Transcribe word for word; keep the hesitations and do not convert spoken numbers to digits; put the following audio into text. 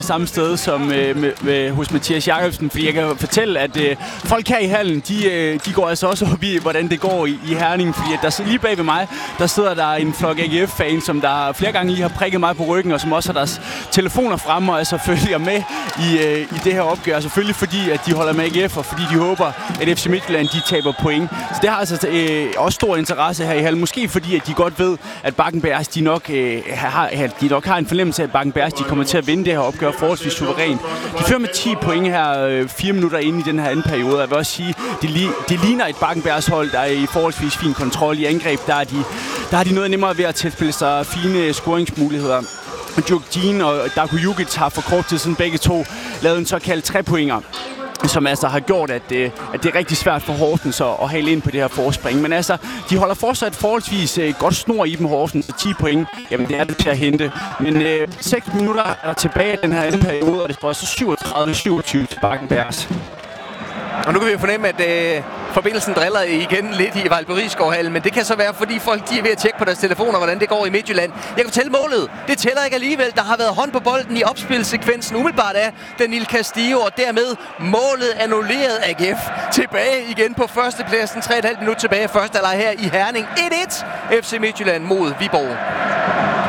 samme sted som øh, med, med, hos Mathias Jakobsen, fordi jeg kan fortælle, at øh, folk her i hallen, de, øh, de går altså også op i, hvordan det går i, i Herning, fordi at der lige bag ved mig, der sidder der en flok A G F-fans, som der flere gange lige har prikket mig på ryggen, og som også har deres telefoner fremme, og altså følger med i, øh, i det her opgør, selvfølgelig fordi, at de holder med A G F, og fordi de håber, at F C Midtjylland, de taber point. Så det har altså øh, også stor interesse her i hallen, måske fordi, at de godt ved, at Bakken Bears, de nok, øh, har, de nok har en fornemmelse af, at Bakken Bears, de kommer til at vinde det her opgør forholdsvis suverænt. De fører med ti point her, øh, fire minutter inde i den her anden periode. Jeg vil også sige, det, li- det ligner et Bakken Bears hold, der er i forholdsvis fin kontrol i angreb. Der er de, der er de noget nemmere ved at tilspille sig fine scoringsmuligheder. Juk Jean og Darko Jukic har for kort tid siden begge to lavet en såkaldt tre-pointer, som altså har gjort, at det, at det er rigtig svært for Horsens at, at hale ind på det her forspring. Men altså, de holder fortsat forholdsvis uh, godt snor i dem, Horsens, og ti point, jamen det er det til at hente. Men uh, seks minutter er tilbage i den her anden periode, og det står så syvogtredive syvogtyve til Bakken Bears. Og nu kan vi fornemme, at øh, forbindelsen driller igen lidt i Vejlby-Risgaard-hallen, men det kan så være, fordi folk de er ved at tjekke på deres telefoner, hvordan det går i Midtjylland. Jeg kan fortælle målet. Det tæller ikke alligevel. Der har været hånd på bolden i opspilsekvensen umiddelbart af Daniel Castillo, og dermed målet annulleret A G F. Tilbage igen på førstepladsen. tre komma fem minut tilbage første halvleg her i Herning. et et F C Midtjylland mod Viborg.